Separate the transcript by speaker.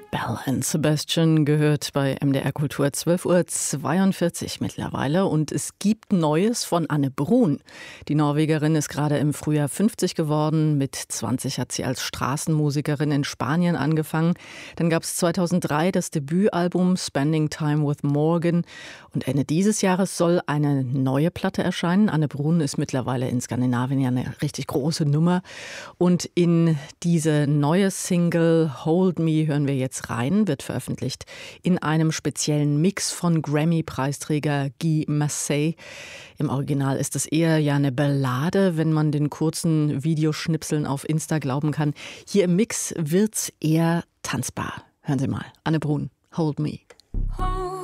Speaker 1: Belle and Sebastian gehört bei MDR Kultur 12:42 Uhr mittlerweile. Und es gibt Neues von Anne Brun. Die Norwegerin ist gerade im Frühjahr 50 geworden. Mit 20 hat sie als Straßenmusikerin in Spanien angefangen. Dann gab es 2003 das Debütalbum Spending Time with Morgan. Und Ende dieses Jahres soll eine neue Platte erscheinen. Anne Brun ist mittlerweile in Skandinavien ja eine richtig große Nummer. Und in diese neue Single Hold Me hören wir jetzt rein, wird veröffentlicht in einem speziellen Mix von Grammy-Preisträger Guy Massey. Im Original ist es eher ja eine Ballade, wenn man den kurzen Videoschnipseln auf Insta glauben kann. Hier im Mix wird's eher tanzbar. Hören Sie mal, Anne Brun, Hold Me.